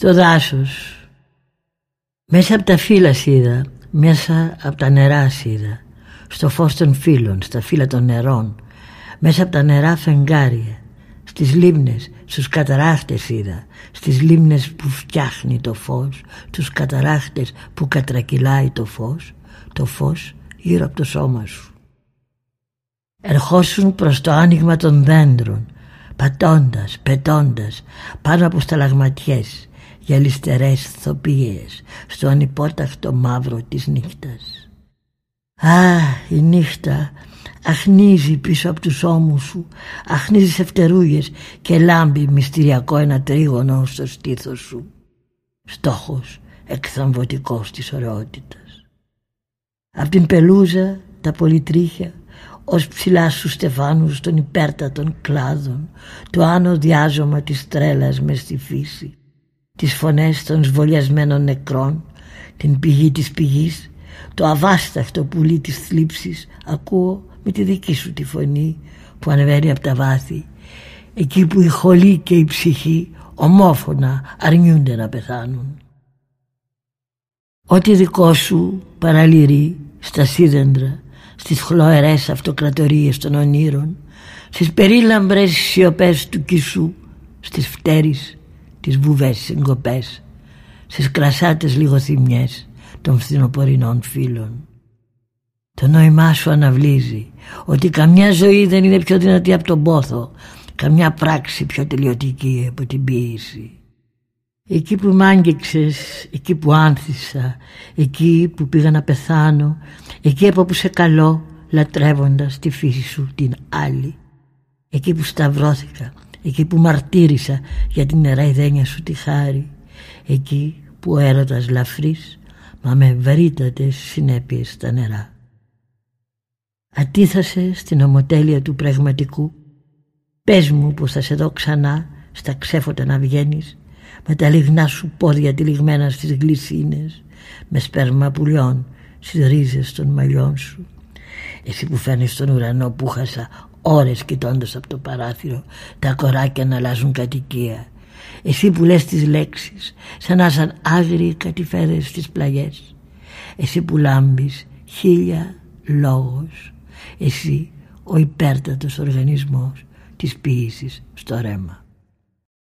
Στο δάσος, μέσα από τα φύλλα είδα, μέσα από τα νερά είδα, στο φως των φύλλων, στα φύλλα των νερών, μέσα από τα νερά φεγγάρια, στις λίμνες, στους καταράχτες είδα, στις λίμνες που φτιάχνει το φως, τους καταράχτες που κατρακυλάει το φως γύρω από το σώμα σου. Ερχόσουν προς το άνοιγμα των δέντρων, πατώντας, πετώντας πάνω από σταλαγματιές, γυαλιστερές θοπίες, στο ανυπόταχτο μαύρο της νύχτας. Η νύχτα αχνίζει πίσω από τους ώμους σου, αχνίζει σε φτερούγες και λάμπει μυστηριακό ένα τρίγωνο στο στήθος σου. Στόχος εκθαμβωτικός της ωραιότητας. Απ' την πελούζα τα πολυτρίχια, ως ψηλά στους στεφάνους των υπέρτατων κλάδων, το άνω διάζωμα της τρέλας μες στη φύση, τις φωνές των σβολιασμένων νεκρών, την πηγή της πηγής, το αβάσταχτο πουλί της θλίψης ακούω με τη δική σου τη φωνή που ανεβαίνει από τα βάθη, εκεί που η χολή και η ψυχή ομόφωνα αρνιούνται να πεθάνουν. Ό,τι δικό σου παραλυρεί στα σίδεντρα, στις χλωερές αυτοκρατορίες των ονείρων, στις περίλαμπρες σιωπές του Κισού, στις φτέρεις, τις βουβές συγκοπές, στις κρασάτες λιγοθυμιές των φθινοπορεινών φύλων. Το νόημά σου αναβλύζει ότι καμιά ζωή δεν είναι πιο δυνατή από τον πόθο, καμιά πράξη πιο τελειωτική από την ποίηση. Εκεί που μ' άγγιξες, εκεί που άνθησα, εκεί που πήγα να πεθάνω, εκεί από που σε καλώ λατρεύοντας τη φύση σου την άλλη, εκεί που σταυρώθηκα, εκεί που μαρτύρησα για την νεραϊδένια σου τη χάρη, εκεί που ο έρωτας λαφρύς μα με ευρύτατες συνέπειες στα νερά. Ατίθασε στην ομοτέλεια του πραγματικού. Πες μου που θα σε δω ξανά στα ξέφωτα να βγαίνεις, με τα λιγνά σου πόδια τυλιγμένα στις γλυσσίνες, με σπέρμα πουλιών στις ρίζες των μαλλιών σου. Εσύ που φέρνεις τον ουρανό που χάσα ώρες κοιτώντας από το παράθυρο τα κοράκια να αλλάζουν κατοικία. Εσύ που λες τις λέξεις σαν να σαν άγριοι κατηφέρες στις πλαγιές. Εσύ που λάμπεις 1000 λόγος. Εσύ ο υπέρτατος οργανισμός της ποίησης στο ρέμα.